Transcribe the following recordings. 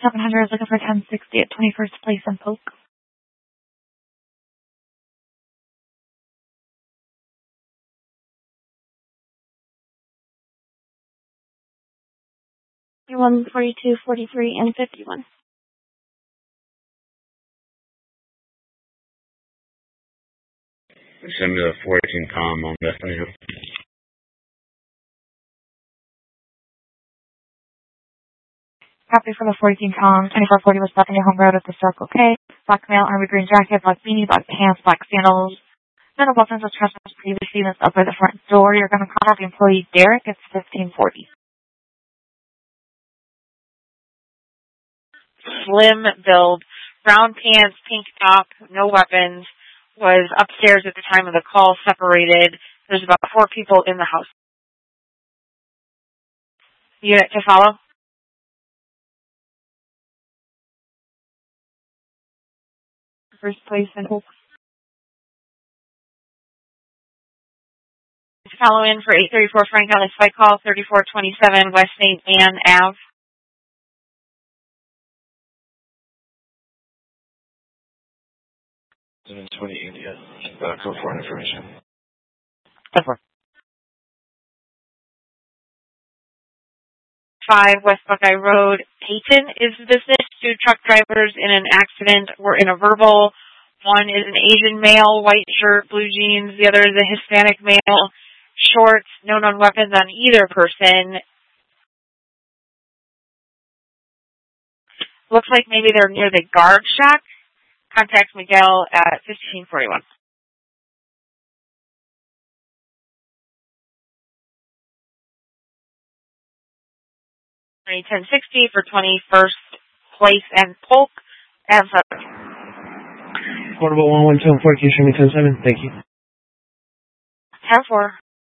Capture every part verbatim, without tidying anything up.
seven hundred is looking for ten sixty at twenty-first Place and Polk. one forty-two, forty-three, and fifty-one. Send me the fourteen com on Bethany. Copy for the fourteen com, twenty-four forty West Bethany Home Road at the Circle K. Black male, army green jacket, black beanie, black pants, black sandals. None of weapons was trespassed previously that's up by the front door. You're going to contact the employee Derek. It's fifteen forty. Slim build, brown pants, pink top, no weapons, was upstairs at the time of the call, separated. There's about four people in the house. Unit to follow? First Place and Polk. Follow in for eight thirty-four Frank Ellis Fight Call, thirty-four twenty-seven West Saint Anne Avenue. seven twenty India. Uh, code for information. Over. five West Buckeye Road, Peyton is the business. Two truck drivers in an accident were in a verbal. One is an Asian male, white shirt, blue jeans. The other is a Hispanic male, shorts, no known weapons on either person. Looks like maybe they're near the guard shack. Contact Miguel at fifteen forty-one. ten sixty for twenty-first Place and Polk. And Portable one one two fourteen, show me ten seven. Thank you. ten four.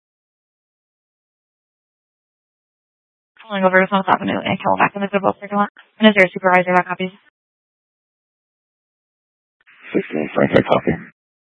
Pulling over to South Avenue and Cal back in the Goodwill parking lot. And is there a supervisor that copies? sixteen Frank, I copy.